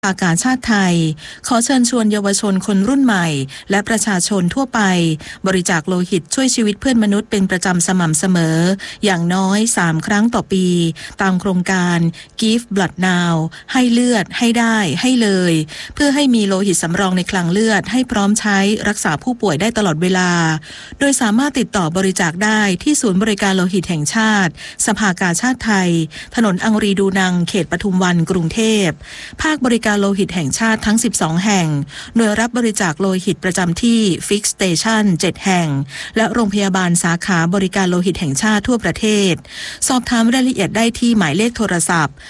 ภากาชาติไทยขอเชิญชวนเยาวชนคนรุ่นใหม่และประชาชนทั่วไปบริจาคโลหิตช่วยชีวิตเพื่อนมนุษย์เป็นประจำสม่ำเสมออย่างน้อย3ครั้งต่อปีตามโครงการ Give Blood Now ให้เลือดให้ได้ให้เลยเพื่อให้มีโลหิตสำรองในคลังเลือดให้พร้อมใช้รักษาผู้ป่วยได้ตลอดเวลาโดยสามารถติดต่อบริจาคได้ที่ศูนย์บริการโลหิตแห่งชาติสภากาชาติไทยถนนอังรีดูนังเขตปทุมวันกรุงเทพภาคบริการโลหิตแห่งชาติทั้ง12แห่งหน่วยรับบริจาคโลหิตประจำที่ Fix Station 7แห่งและโรงพยาบาลสาขาบริการโลหิตแห่งชาติทั่วประเทศสอบถามรายละเอียดได้ที่หมายเลขโทรศัพท์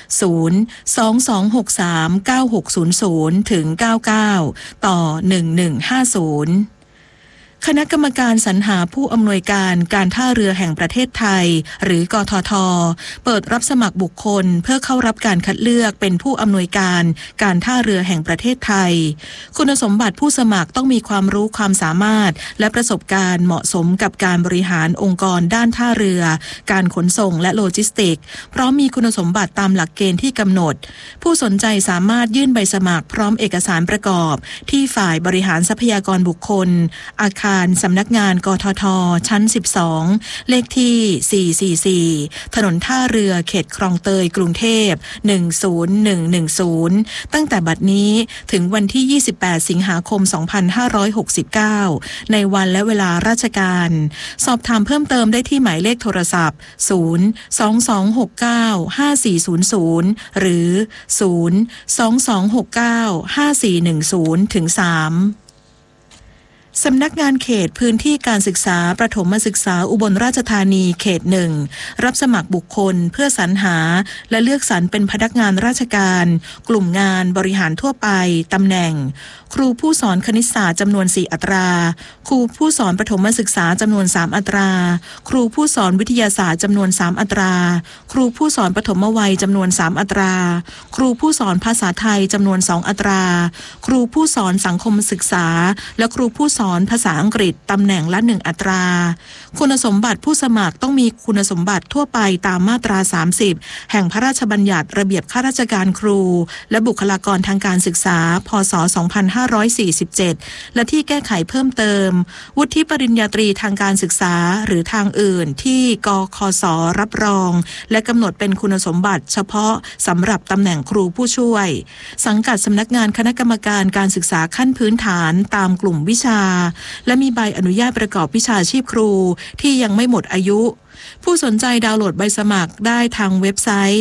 022639600ถึง99ต่อ1150คณะกรรมการสรรหาผู้อำนวยการการท่าเรือแห่งประเทศไทยหรือกทท.เปิดรับสมัครบุคคลเพื่อเข้ารับการคัดเลือกเป็นผู้อำนวยการการท่าเรือแห่งประเทศไทยคุณสมบัติผู้สมัครต้องมีความรู้ความสามารถและประสบการณ์เหมาะสมกับการบริหารองค์กรด้านท่าเรือการขนส่งและโลจิสติกส์พร้อมมีคุณสมบัติตามหลักเกณฑ์ที่กำหนดผู้สนใจสามารถยื่นใบสมัครพร้อมเอกสารประกอบที่ฝ่ายบริหารทรัพยากรบุคคลอาคารสำนักงานกทท.ชั้น12เลขที่444ถนนท่าเรือเขตคลองเตยกรุงเทพ10110ตั้งแต่บัดนี้ถึงวันที่28สิงหาคม2569ในวันและเวลาราชการสอบถามเพิ่มเติมได้ที่หมายเลขโทรศัพท์022695400หรือ022695410ถึง3สำนักงานเขตพื้นที่การศึกษาประถมศึกษาอุบลราชธานีเขต1รับสมัครบุคคลเพื่อสรรหาและเลือกสรรเป็นพนักงานราชการกลุ่มงานบริหารทั่วไปตำแหน่งครูผู้สอนคณิตศาสตร์จำนวน4อัตราครูผู้สอนประถมศึกษาจำนวน3อัตราครูผู้สอนวิทยาศาสตร์จำนวน3อัตราครูผู้สอนปฐมวัยจำนวน3อัตราครูผู้สอนภาษาไทยจำนวน2อัตราครูผู้สอนสังคมศึกษาและครูผู้สอนภาษาอังกฤษตำแหน่งละ1อัตราคุณสมบัติผู้สมัครต้องมีคุณสมบัติทั่วไปตามมาตรา30แห่งพระราชบัญญัติระเบียบข้าราชการครูและบุคลากรทางการศึกษาพ.ศ. 2547และที่แก้ไขเพิ่มเติมวุฒิปริญญาตรีทางการศึกษาหรือทางอื่นที่กคศ.รับรองและกำหนดเป็นคุณสมบัติเฉพาะสำหรับตำแหน่งครูผู้ช่วยสังกัดสำนักงานคณะกรรมการการศึกษาขั้นพื้นฐานตามกลุ่มวิชาและมีใบอนุญาตประกอบวิชาชีพครูที่ยังไม่หมดอายุผู้สนใจดาวน์โหลดใบสมัครได้ทางเว็บไซต์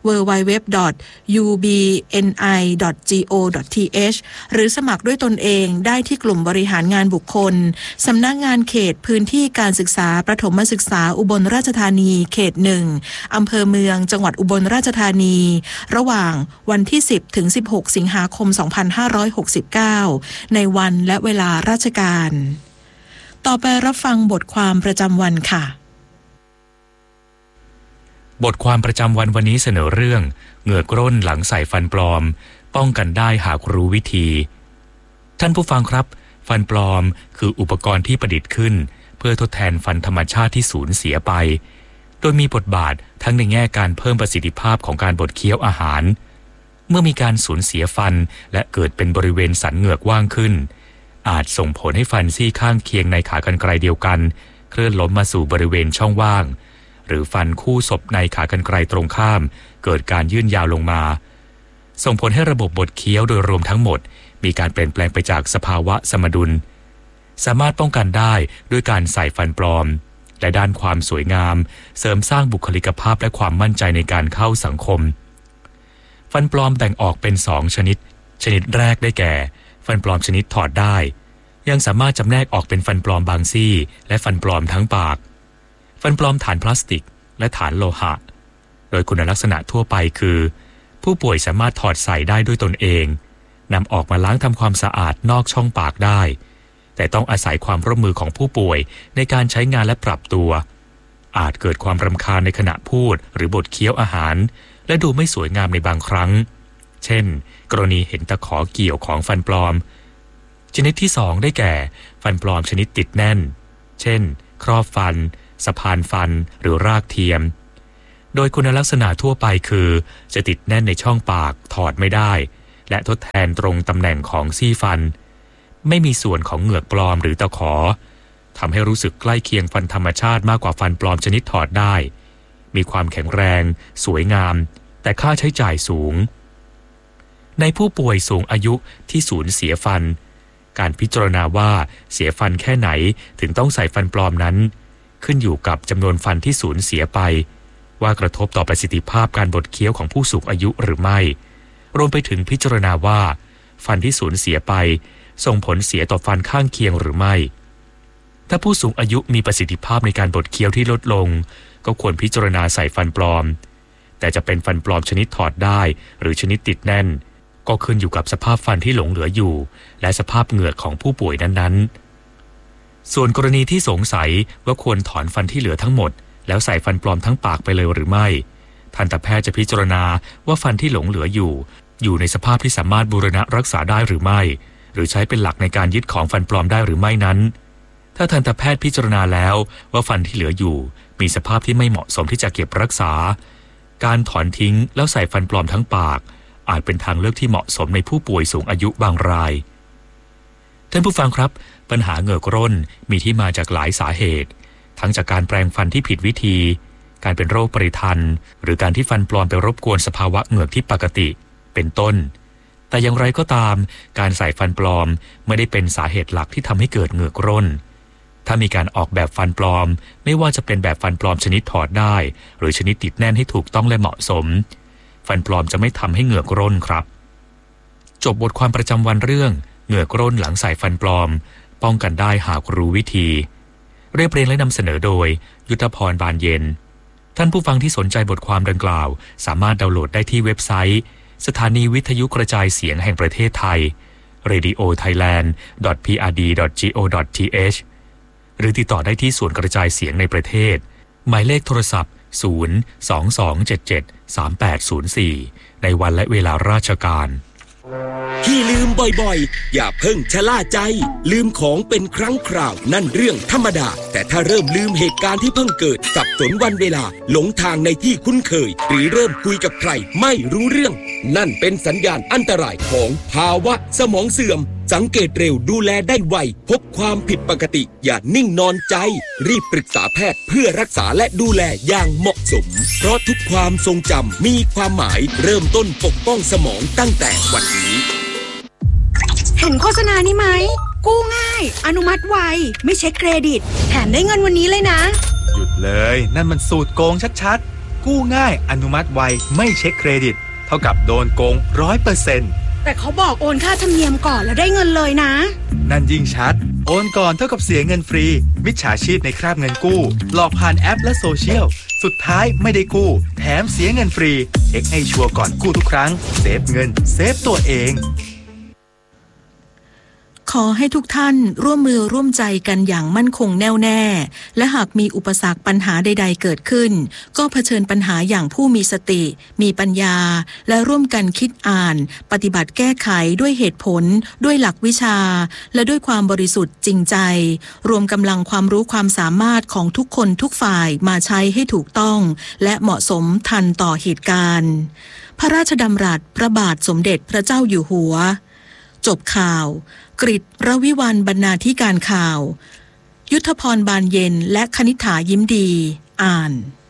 www.ubni.go.th หรือสมัครด้วยตนเองได้ที่กลุ่มบริหารงานบุคคลสำนักงานเขตพื้นที่การศึกษาประถมศึกษาอุบลราชธานีเขต1อำเภอเมืองจังหวัดอุบลราชธานีระหว่างวันที่10ถึง16สิงหาคม2569ในวันและเวลาราชการต่อไปรับฟังบทความประจำวันค่ะบทความประจำวันนี้เสนอเรื่องเหงือกร่นหลังใส่ฟันปลอมป้องกันได้หากรู้วิธีท่านผู้ฟังครับฟันปลอมคืออุปกรณ์ที่ประดิษฐ์ขึ้นเพื่อทดแทนฟันธรรมชาติที่สูญเสียไปโดยมีบทบาททั้งในแง่การเพิ่มประสิทธิภาพของการบดเคี้ยวอาหารเมื่อมีการสูญเสียฟันและเกิดเป็นบริเวณสันเหงือกว่างขึ้นอาจส่งผลให้ฟันซี่ข้างเคียงในขากรรไกรเดียวกันเคลื่อนล้มมาสู่บริเวณช่องว่างหรือฟันคู่ศพในขากรรไกรตรงข้ามเกิดการยื่นยาวลงมาส่งผลให้ระบบบดเคี้ยวโดยรวมทั้งหมดมีการเปลี่ยนแปลงไปจากสภาวะสมดุลสามารถป้องกันได้ด้วยการใส่ฟันปลอมและด้านความสวยงามเสริมสร้างบุคลิกภาพและความมั่นใจในการเข้าสังคมฟันปลอมแบ่งออกเป็น2ชนิดแรกได้แก่ฟันปลอมชนิดถอดได้ยังสามารถจำแนกออกเป็นฟันปลอมบางซี่และฟันปลอมทั้งปากฟันปลอมฐานพลาสติกและฐานโลหะโดยคุณลักษณะทั่วไปคือผู้ป่วยสามารถถอดใส่ได้ด้วยตนเองนำออกมาล้างทำความสะอาดนอกช่องปากได้แต่ต้องอาศัยความร่วมมือของผู้ป่วยในการใช้งานและปรับตัวอาจเกิดความรำคาญในขณะพูดหรือบดเคี้ยวอาหารและดูไม่สวยงามในบางครั้งเช่นกรณีเห็นตะขอเกี่ยวของฟันปลอมชนิดที่2ได้แก่ฟันปลอมชนิดติดแน่นเช่นครอบฟันสะพานฟันหรือรากเทียมโดยคุณลักษณะทั่วไปคือจะติดแน่นในช่องปากถอดไม่ได้ แและทดแทนตรงตำแหน่งของซี่ฟันไม่มีส่วนของเหงือกปลอมหรือตะขอทำให้รู้สึกใกล้เคียงฟันธรรมชาติมากกว่าฟันปลอมชนิดถอดได้มีความแข็งแรงสวยงามแต่ค่าใช้จ่ายสูงในผู้ป่วยสูงอายุที่สูญเสียฟันการพิจารณาว่าเสียฟันแค่ไหนถึงต้องใส่ฟันปลอมนั้นขึ้นอยู่กับจำนวนฟันที่สูญเสียไปว่ากระทบต่อประสิทธิภาพการบดเคี้ยวของผู้สูงอายุหรือไม่รวมไปถึงพิจารณาว่าฟันที่สูญเสียไปส่งผลเสียต่อฟันข้างเคียงหรือไม่ถ้าผู้สูงอายุมีประสิทธิภาพในการบดเคี้ยวที่ลดลงก็ควรพิจารณาใส่ฟันปลอมแต่จะเป็นฟันปลอมชนิดถอดได้หรือชนิดติดแน่นก็ขึ้นอยู่กับสภาพฟันที่หลงเหลืออยู่และสภาพเหงือกของผู้ป่วยนั้นๆส่วนกรณีที่สงสัยว่าควรถอนฟันที่เหลือทั้งหมดแล้วใส่ฟันปลอมทั้งปากไปเลยหรือไม่ทันตแพทย์จะพิจารณาว่าฟันที่หลงเหลืออยู่ในสภาพที่สามารถบูรณะรักษาได้หรือไม่หรือใช้เป็นหลักในการยึดของฟันปลอมได้หรือไม่นั้นถ้าทันตแพทย์พิจารณาแล้วว่าฟันที่เหลืออยู่มีสภาพที่ไม่เหมาะสมที่จะเก็บรักษาการถอนทิ้งแล้วใส่ฟันปลอมทั้งปากอาจเป็นทางเลือกที่เหมาะสมในผู้ป่วยสูงอายุบางรายท่านผู้ฟังครับปัญหาเหงือกร่นมีที่มาจากหลายสาเหตุทั้งจากการแปรงฟันที่ผิดวิธีการเป็นโรคปริทันหรือการที่ฟันปลอมไปรบกวนสภาวะเหงือกที่ปกติเป็นต้นแต่อย่างไรก็ตามการใส่ฟันปลอมไม่ได้เป็นสาเหตุหลักที่ทำให้เกิดเหงือกร่นถ้ามีการออกแบบฟันปลอมไม่ว่าจะเป็นแบบฟันปลอมชนิดถอดได้หรือชนิดติดแน่นให้ถูกต้องและเหมาะสมฟันปลอมจะไม่ทำให้เหงือกร่นครับจบบทความประจำวันเรื่องเหงือกร่นหลังใส่ฟันปลอมป้องกันได้หากรู้วิธีเรียบเรียงและนำเสนอโดยยุทธพรบานเย็นท่านผู้ฟังที่สนใจบทความดังกล่าวสามารถดาวน์โหลดได้ที่เว็บไซต์สถานีวิทยุกระจายเสียงแห่งประเทศไทย radiothailand.prd.go.th หรือติดต่อได้ที่ศูนย์กระจายเสียงในประเทศหมายเลขโทรศัพท์022773804ในวันและเวลาราชการที่ลืมบ่อยๆอย่าเพิ่งชะล่าใจลืมของเป็นครั้งคราวนั่นเรื่องธรรมดาแต่ถ้าเริ่มลืมเหตุการณ์ที่เพิ่งเกิดสับสนวันเวลาหลงทางในที่คุ้นเคยหรือเริ่มคุยกับใครไม่รู้เรื่องนั่นเป็นสัญญาณอันตรายของภาวะสมองเสื่อมสังเกตเร็วดูแลได้ไวพบความผิดปกติอย่านิ่งนอนใจรีบปรึกษาแพทย์เพื่อรักษาและดูแลอย่างเหมาะสมเพราะทุกความทรงจำมีความหมายเริ่มต้นปกป้องสมองตั้งแต่วันนี้เห็นโฆษณานี้ไหมกู้ง่ายอนุมัติไวไม่เช็คเครดิตแถมได้เงินวันนี้เลยนะหยุดเลยนั่นมันสูตรโกงชัดๆกู้ง่ายอนุมัติไวไม่เช็คเครดิตเท่ากับโดนโกง 100% แต่เขาบอกโอนค่าธรรมเนียมก่อนแล้วได้เงินเลยนะนั่นยิ่งชัดโอนก่อนเท่ากับเสียเงินฟรีมิจฉาชีพในคราบเงินกู้หลอกผ่านแอปและโซเชียลสุดท้ายไม่ได้กู้แถมเสียเงินฟรีเช็คให้ชัวร์ก่อนกู้ทุกครั้งเซฟเงินเซฟตัวเองขอให้ทุกท่านร่วมมือร่วมใจกันอย่างมั่นคงแน่วแน่และหากมีอุปสรรคปัญหาใดๆเกิดขึ้นก็เผชิญปัญหาอย่างผู้มีสติมีปัญญาและร่วมกันคิดอ่านปฏิบัติแก้ไขด้วยเหตุผลด้วยหลักวิชาและด้วยความบริสุทธิ์จริงใจรวมกำลังความรู้ความสามารถของทุกคนทุกฝ่ายมาใช้ให้ถูกต้องและเหมาะสมทันต่อเหตุการณ์พระราชดำรัสพระบาทสมเด็จพระเจ้าอยู่หัวจบข่าวกฤษ รวิวรรณบรรณาธิการข่าวยุทธพรบานเย็นและคณิษฐายิ้มดีอ่าน